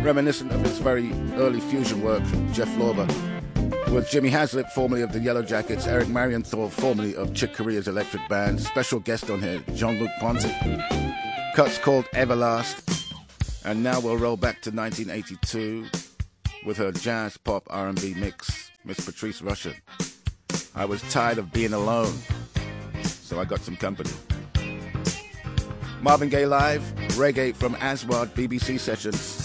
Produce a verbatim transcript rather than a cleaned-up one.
reminiscent of his very early fusion work, Jeff Lorber, with Jimmy Haslip, formerly of the Yellow Jackets, Eric Marienthal, formerly of Chick Corea's Electric Band, special guest on here, Jean-Luc Ponty. Cuts called Everlast. And now we'll roll back to nineteen eighty-two with her jazz, pop, R and B mix, Miss Patrice Rushen. I was tired of being alone, so I got some company. Marvin Gaye Live, reggae from Aswad B B C Sessions.